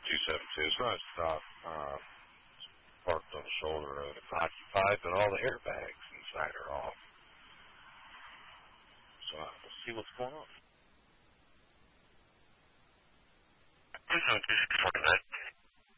272. So I stopped, parked on the shoulder road. It's occupied, but all the airbags inside are off. So we'll see what's going on. 272 49.